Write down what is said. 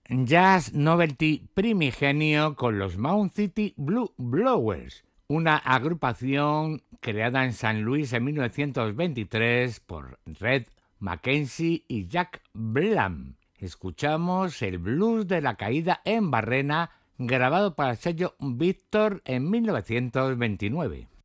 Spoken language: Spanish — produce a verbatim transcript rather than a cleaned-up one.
Jazz Novelty primigenio con los Mount City Blue Blowers, una agrupación creada en San Luis en mil novecientos veintitrés por Red Mackenzie y Jack Blam. Escuchamos el blues de la caída en Barrena, grabado para el sello Victor en mil novecientos veintinueve.